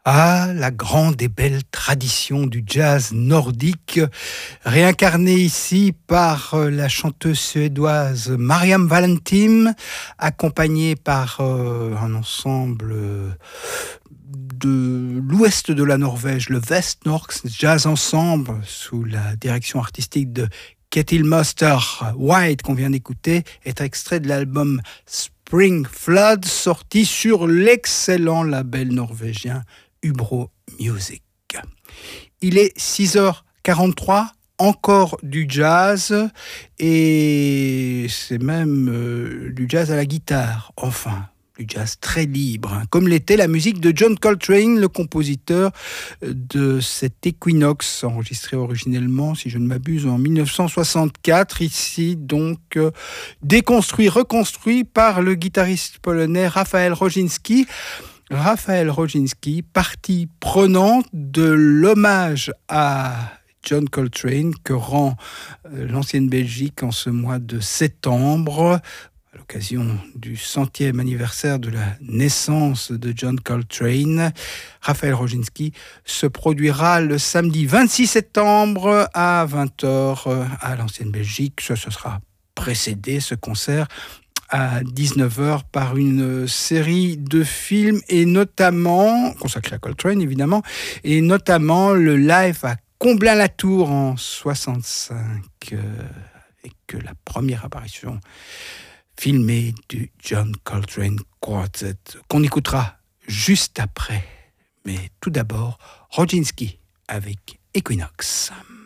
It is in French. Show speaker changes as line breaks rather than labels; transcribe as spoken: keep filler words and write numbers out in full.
Ah, la grande et belle tradition du jazz nordique, réincarnée ici par la chanteuse suédoise Mariam Valentim, accompagnée par euh, un ensemble de l'ouest de la Norvège, le Vestnorsk Jazz Ensemble, sous la direction artistique de Ketil Moster White, qu'on vient d'écouter, est extrait de l'album Spring Flood, sorti sur l'excellent label norvégien Ubro Music. Il est six heures quarante-trois, encore du jazz, et c'est même euh, du jazz à la guitare, enfin, du jazz très libre, hein, comme l'était la musique de John Coltrane, le compositeur de cet Equinox, enregistré originellement, si je ne m'abuse, en dix-neuf cent soixante-quatre, ici donc euh, déconstruit, reconstruit par le guitariste polonais Raphaël Roginski. Raphaël Roginski, partie prenante de l'hommage à John Coltrane que rend l'ancienne Belgique en ce mois de septembre, à l'occasion du centième anniversaire de la naissance de John Coltrane. Raphaël Roginski se produira le samedi vingt-six septembre à vingt heures à l'ancienne Belgique. Ce, ce sera précédé, ce concert, à dix-neuf heures par une série de films, et notamment, consacrés à Coltrane évidemment, et notamment le live à Comblain-la-Tour en soixante-cinq, euh, et que la première apparition filmée du John Coltrane Quartet, qu'on écoutera juste après. Mais tout d'abord, Roginski avec Equinox.